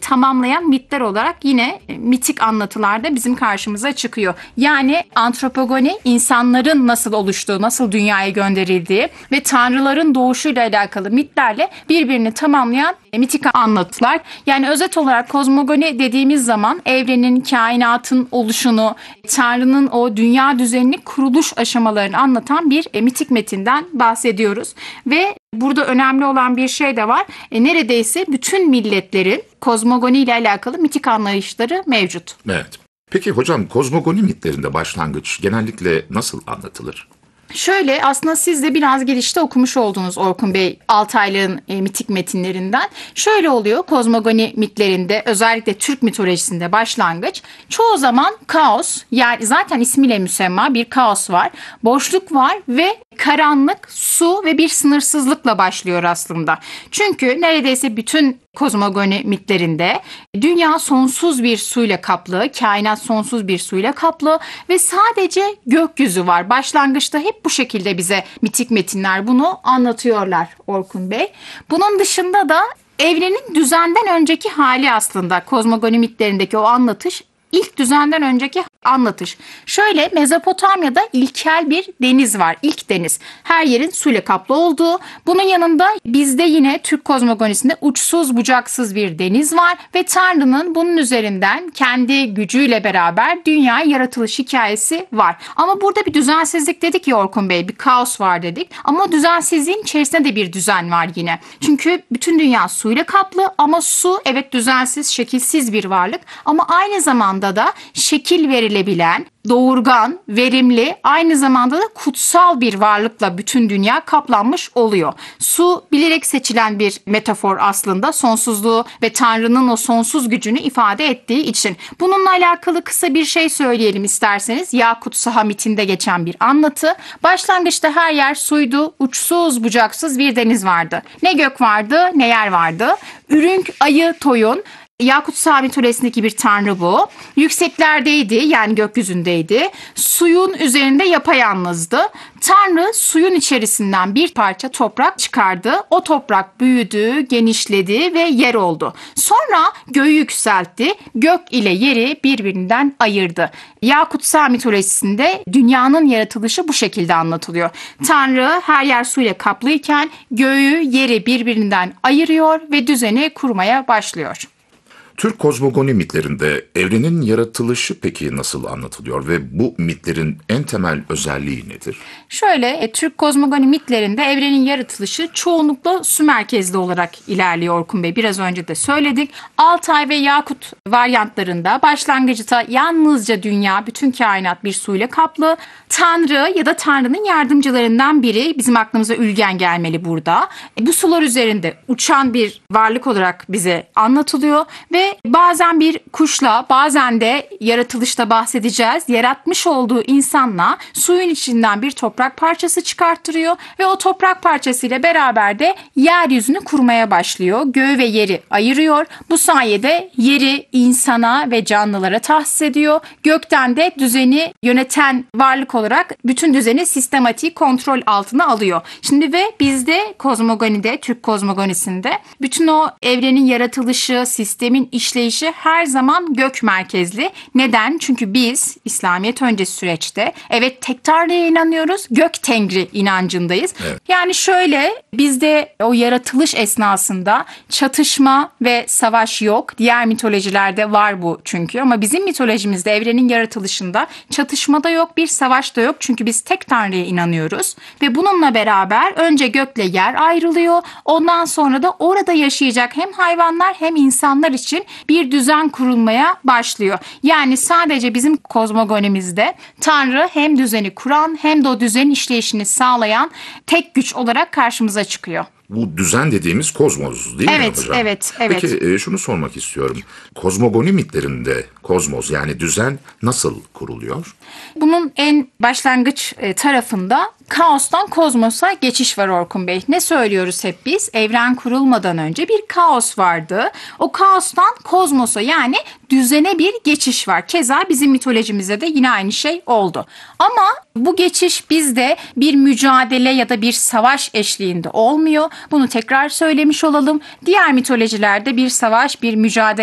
tamamlayan mitler olarak yine mitik anlatılarda bizim karşımıza çıkıyor. Yani antropogoni insanların nasıl oluştuğu, nasıl dünyaya gönderildiği ve tanrıların doğuşuyla alakalı mitlerle birbirini tamamlayan mitik anlatılar. Yani özet olarak kozmogoni dediğimiz zaman evrenin, kainatın oluşunu, Tanrı'nın o dünya düzenini kuruluş aşamalarını anlatan bir mitik metinden bahsediyoruz. Ve burada önemli olan bir şey de var. Neredeyse bütün milletlerin kozmogoni ile alakalı mitik anlayışları mevcut. Evet. Peki hocam, kozmogoni mitlerinde başlangıç genellikle nasıl anlatılır? Şöyle, aslında siz de biraz girişte okumuş oldunuz Orkun Bey Altaylı'nın mitik metinlerinden. Şöyle oluyor kozmogoni mitlerinde, özellikle Türk mitolojisinde başlangıç çoğu zaman kaos, yani zaten ismiyle müsemma bir kaos var, boşluk var ve karanlık, su ve bir sınırsızlıkla başlıyor aslında. Çünkü neredeyse bütün kozmogoni mitlerinde dünya sonsuz bir suyla kaplı, kainat sonsuz bir suyla kaplı ve sadece gökyüzü var. Başlangıçta hep bu şekilde bize mitik metinler bunu anlatıyorlar Orkun Bey. Bunun dışında da evrenin düzenden önceki hali aslında kozmogoni mitlerindeki o anlatış. İlk düzenden önceki anlatış. Şöyle, Mezopotamya'da ilkel bir deniz var. İlk deniz. Her yerin suyla kaplı olduğu. Bunun yanında bizde yine Türk kozmogonisinde uçsuz bucaksız bir deniz var. Ve Tanrı'nın bunun üzerinden kendi gücüyle beraber dünya yaratılış hikayesi var. Ama burada bir düzensizlik dedik ya Orkun Bey. Bir kaos var dedik. Ama o düzensizliğin içerisinde de bir düzen var yine. Çünkü bütün dünya suyla kaplı ama su evet düzensiz, şekilsiz bir varlık. Ama aynı zamanda da şekil verilebilen, doğurgan, verimli, aynı zamanda da kutsal bir varlıkla bütün dünya kaplanmış oluyor. Su bilerek seçilen bir metafor aslında, sonsuzluğu ve Tanrı'nın o sonsuz gücünü ifade ettiği için. Bununla alakalı kısa bir şey söyleyelim isterseniz. Yakut Saha mitinde geçen bir anlatı. Başlangıçta her yer suydu, uçsuz bucaksız bir deniz vardı. Ne gök vardı, ne yer vardı. Ürünk, ayı, toyun. Yakut Saha mitolojisindeki bir tanrı bu. Yükseklerdeydi, yani gökyüzündeydi. Suyun üzerinde yapayalnızdı. Tanrı suyun içerisinden bir parça toprak çıkardı. O toprak büyüdü, genişledi ve yer oldu. Sonra göğü yükseltti. Gök ile yeri birbirinden ayırdı. Yakut Saha mitolojisinde dünyanın yaratılışı bu şekilde anlatılıyor. Tanrı her yer suyla kaplıyken göğü, yeri birbirinden ayırıyor ve düzeni kurmaya başlıyor. Türk kozmogoni mitlerinde evrenin yaratılışı peki nasıl anlatılıyor ve bu mitlerin en temel özelliği nedir? Şöyle, Türk kozmogoni mitlerinde evrenin yaratılışı çoğunlukla su merkezli olarak ilerliyor Orkun Bey. Biraz önce de söyledik. Altay ve Yakut varyantlarında başlangıçta yalnızca dünya, bütün kainat bir suyla kaplı. Tanrı ya da Tanrı'nın yardımcılarından biri, bizim aklımıza Ülgen gelmeli burada. Bu sular üzerinde uçan bir varlık olarak bize anlatılıyor ve bazen bir kuşla, bazen de yaratılışta bahsedeceğiz, yaratmış olduğu insanla suyun içinden bir toprak parçası çıkarttırıyor ve o toprak parçasıyla beraber de yeryüzünü kurmaya başlıyor. Göğü ve yeri ayırıyor. Bu sayede yeri insana ve canlılara tahsis ediyor. Gökten de düzeni yöneten varlık olarak bütün düzeni sistematik kontrol altına alıyor. Şimdi ve bizde kozmogonide, Türk kozmogonisinde bütün o evrenin yaratılışı, sistemin işleyişi her zaman gök merkezli. Neden? Çünkü biz İslamiyet öncesi süreçte evet tek Tanrı'ya inanıyoruz. Gök Tengri inancındayız. Evet. Yani şöyle, bizde o yaratılış esnasında çatışma ve savaş yok. Diğer mitolojilerde var bu çünkü, ama bizim mitolojimizde evrenin yaratılışında çatışma da yok, bir savaş da yok. Çünkü biz tek Tanrı'ya inanıyoruz ve bununla beraber önce gökle yer ayrılıyor. Ondan sonra da orada yaşayacak hem hayvanlar hem insanlar için bir düzen kurulmaya başlıyor. Yani sadece bizim kozmogonimizde Tanrı hem düzeni kuran hem de o düzenin işleyişini sağlayan tek güç olarak karşımıza çıkıyor. Bu düzen dediğimiz kozmos değil mi hocam? Evet. Peki şunu sormak istiyorum. Kozmogoni mitlerinde kozmos, yani düzen nasıl kuruluyor? Bunun en başlangıç tarafında kaostan kozmosa geçiş var Orkun Bey. Ne söylüyoruz hep biz? Evren kurulmadan önce bir kaos vardı. O kaostan kozmosa, yani düzene bir geçiş var. Keza bizim mitolojimizde de yine aynı şey oldu. Ama bu geçiş bizde bir mücadele ya da bir savaş eşliğinde olmuyor. Bunu tekrar söylemiş olalım. Diğer mitolojilerde bir savaş, bir mücadele